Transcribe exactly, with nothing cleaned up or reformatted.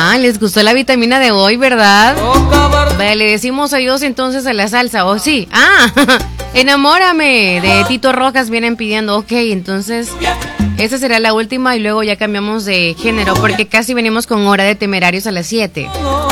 Ah, les gustó la vitamina de hoy, ¿verdad? Vale, le decimos adiós entonces a la salsa, ¿o sí? Ah, enamórame de Tito Rojas vienen pidiendo. Ok, entonces esa será la última y luego ya cambiamos de género porque casi venimos con Hora de Temerarios a las siete.